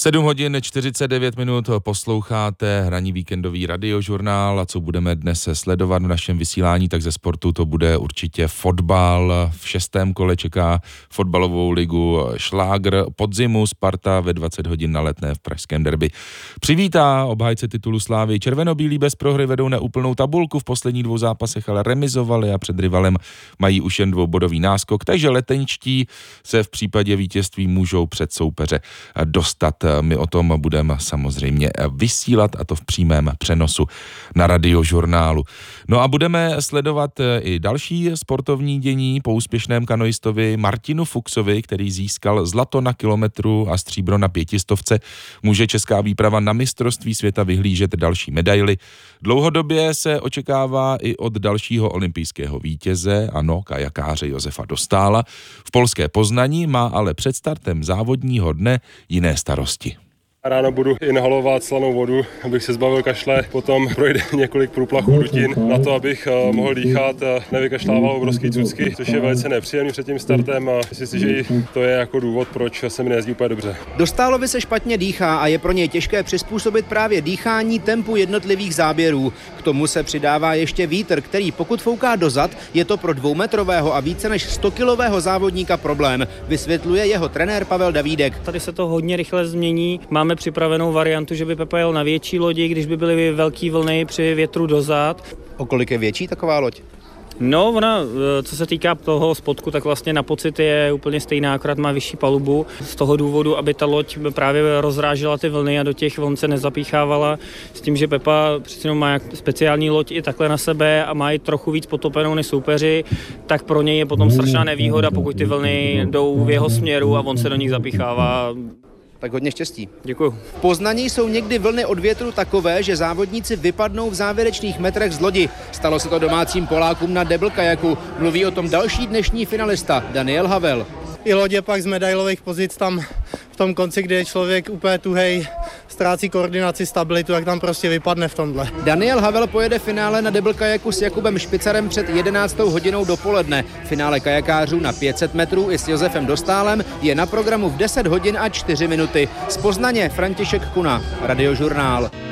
7 hodin 49 minut posloucháte ranní víkendový radiožurnál a co budeme dnes sledovat v našem vysílání, tak ze sportu to bude určitě fotbal. V 6. kole čeká fotbalovou ligu Šlágr podzimu. Sparta ve 20 hodin na Letné v pražském derby přivítá obhájce titulu Slávy. Červenobílí bez prohry vedou neúplnou tabulku, v posledních 2 zápasech ale remizovali a před rivalem mají už jen 2bodový náskok, takže letenčtí se v případě vítězství můžou před soupeře dostat. My o tom budeme samozřejmě vysílat, a to v přímém přenosu na radiožurnálu. No a budeme sledovat i další sportovní dění po úspěšném kanoistovi Martinu Fuchsovi, který získal zlato na kilometru a stříbro na 500. Může česká výprava na mistrovství světa vyhlížet další medaily. Dlouhodobě se očekává i od dalšího olympijského vítěze, ano, kajakáře Josefa Dostála. V polské Poznani má ale před startem závodního dne jiné starosti. Ráno budu inhalovat slanou vodu, abych se zbavil kašle, potom projde několik průplachů dutin na to, abych mohl dýchat, nevykašlával obrovský cucky, což je velice nepříjemný před tím startem a myslím si, že i to je jako důvod, proč se mi nejezdí úplně dobře. Dostálovi se špatně dýchá a je pro něj těžké přizpůsobit právě dýchání tempu jednotlivých záběrů. K tomu se přidává ještě vítr, který pokud fouká dozad, je to pro 2metrového a více než 100kilového závodníka problém, vysvětluje jeho trenér Pavel Davídek. Tady se to hodně rychle změní. Máme připravenou variantu, že by Pepa jel na větší lodi, když by byly velké vlny při větru dozad. O kolik je větší taková loď? No, ona, co se týká toho spodku, tak vlastně na pocit je úplně stejná, akorát má vyšší palubu. Z toho důvodu, aby ta loď právě rozrážela ty vlny a do těch vln se nezapíchávala. S tím, že Pepa přeci má speciální loď i takhle na sebe a má i trochu víc potopenou než soupeři, tak pro něj je potom strašná nevýhoda, pokud ty vlny jdou v jeho směru a on se do nich zapíchává. Tak hodně štěstí. Děkuju. V Poznaní jsou někdy vlny od větru takové, že závodníci vypadnou v závěrečných metrech z lodi. Stalo se to domácím Polákům na debl kajaku. Mluví o tom další dnešní finalista Daniel Havel. I lodě pak z medailových pozic tam v tom konci, kde je člověk úplně tuhej, ztrácí koordinaci, stabilitu, jak tam prostě vypadne v tomhle. Daniel Havel pojede finále na debl kajaku s Jakubem Špicarem před 11. hodinou dopoledne. Finále kajakářů na 500 metrů i s Josefem Dostálem je na programu v 10 hodin a 4 minuty. Z Poznaně František Kuna, Radiožurnál.